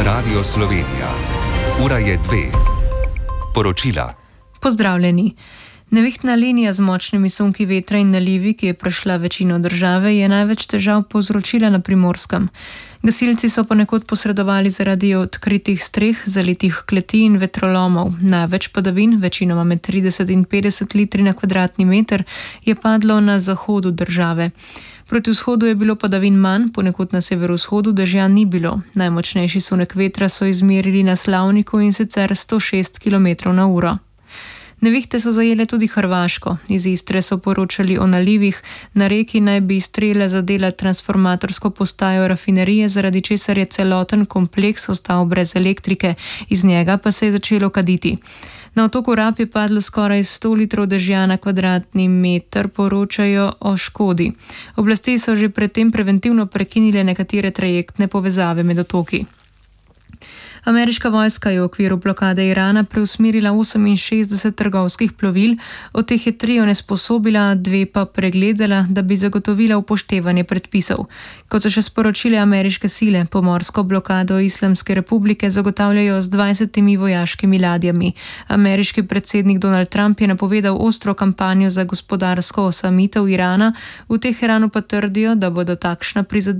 Radio Slovenija. Ura je 2. Poročila. Pozdravljeni. Nevihtna linija z močnimi sunki vetra in nalivi, ki je prešla večino države, je največ težav povzročila na Primorskem. Gasilci so ponekod posredovali zaradi odkritih streh, zalitih kleti in vetrolomov. Največ padavin, večinoma med 30 in 50 litri na kvadratni meter, je padlo na zahodu države. Proti vzhodu je bilo padavin manj, ponekod na severovzhodu dežja ni bilo. Najmočnejši sunek vetra so izmerili na Slavniku in sicer 106 km/h. Nevihte so zajele tudi Hrvaško. Iz Istre so poročali o nalivih, na reki naj bi strele zadela transformatorsko postajo rafinerije, zaradi česar je celoten kompleks ostal brez elektrike, iz njega pa se je začelo kaditi. Na otoku Rab je padlo skoraj 100 litrov dežja na kvadratni meter, poročajo o škodi. Oblasti so že predtem preventivno prekinile nekatere trajektne povezave med otoki. Ameriška vojska je v okviru blokade Irana preusmerila 68 trgovskih plovil, od teh je 3 onesposobila, 2 pa pregledala, da bi zagotovila upoštevanje predpisov. Kot so še sporočile ameriške sile, pomorsko blokado Islamske republike zagotavljajo z 20 vojaškimi ladjami. Ameriški predsednik Donald Trump je napovedal ostro kampanjo za gospodarsko osamitev Irana, v Teheranu pa trdijo, da bodo takšna prizadevanja